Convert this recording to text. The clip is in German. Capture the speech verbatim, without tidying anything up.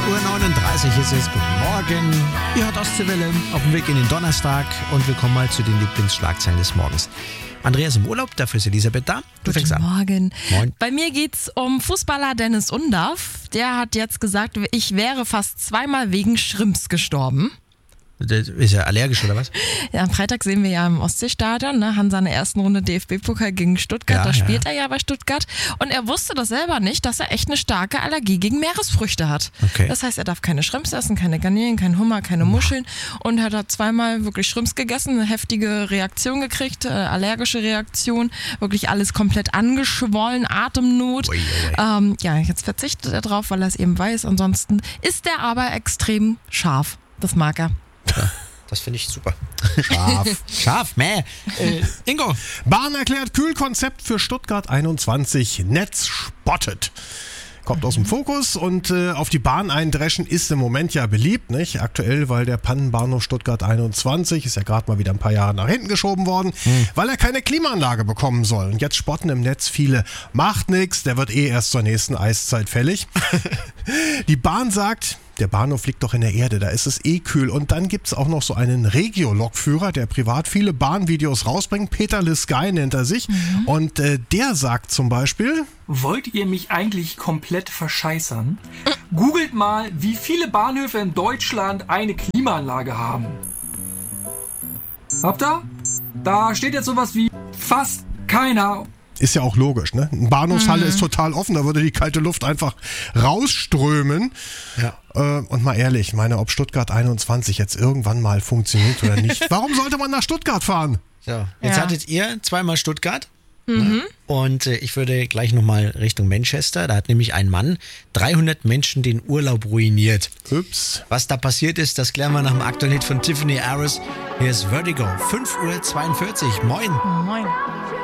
Uhr neununddreißig ist es. Guten Morgen. Ihr hört Ostseewelle auf dem Weg in den Donnerstag und wir kommen mal zu den Lieblingsschlagzeilen des Morgens. Andreas im Urlaub, dafür ist Elisabeth da. Du fängst an. Guten Morgen. Moin. Bei mir geht's um Fußballer Dennis Undaff. Der hat jetzt gesagt, ich wäre fast zweimal wegen Shrimps gestorben. Ist er allergisch oder was? Ja, am Freitag sehen wir ja im Ostseestadion, ne, Hansa in der ersten Runde D F B-Pokal gegen Stuttgart, Ja, da spielt ja. er ja bei Stuttgart und er wusste das selber nicht, dass er echt eine starke Allergie gegen Meeresfrüchte hat. Okay. Das heißt, er darf keine Shrimps essen, keine Garnelen, kein Hummer, keine Muscheln und er hat zweimal wirklich Shrimps gegessen, eine heftige Reaktion gekriegt, äh, allergische Reaktion, wirklich alles komplett angeschwollen, Atemnot. Ui, ui, ui. Ähm, ja, jetzt verzichtet er drauf, weil er es eben weiß, ansonsten ist er aber extrem scharf, das mag er. Ja, das finde ich super. Scharf. Scharf, meh. Äh, Ingo. Bahn erklärt Kühlkonzept für Stuttgart einundzwanzig. Netz spottet. Kommt aus dem Fokus und äh, auf die Bahn eindreschen ist im Moment ja beliebt, nicht? Aktuell, weil der Pannenbahnhof Stuttgart einundzwanzig ist ja gerade mal wieder ein paar Jahre nach hinten geschoben worden, hm. weil er keine Klimaanlage bekommen soll. Und jetzt spotten im Netz viele, macht nix, der wird eh erst zur nächsten Eiszeit fällig. Die Bahn sagt, der Bahnhof liegt doch in der Erde, da ist es eh kühl. Und dann gibt es auch noch so einen Regio-Lokführer, der privat viele Bahnvideos rausbringt. Peter Lisgay nennt er sich. Mhm. Und äh, der sagt zum Beispiel: Wollt ihr mich eigentlich komplett verscheißern? Googelt mal, wie viele Bahnhöfe in Deutschland eine Klimaanlage haben. Habt ihr? Da steht jetzt sowas wie fast keiner. Ist ja auch logisch, ne? Eine Bahnhofshalle Mhm. ist total offen, da würde die kalte Luft einfach rausströmen. Ja. Äh, und mal ehrlich, meine, ob Stuttgart einundzwanzig jetzt irgendwann mal funktioniert oder nicht. Warum sollte man nach Stuttgart fahren? So, jetzt Ja. hattet ihr zweimal Stuttgart. Mhm. Und äh, ich würde gleich nochmal Richtung Manchester. Da hat nämlich ein Mann dreihundert Menschen den Urlaub ruiniert. Ups. Was da passiert ist, das klären wir nach dem aktuellen Hit von Tiffany Harris. Hier ist Vertigo, fünf Uhr zweiundvierzig. Moin. Moin.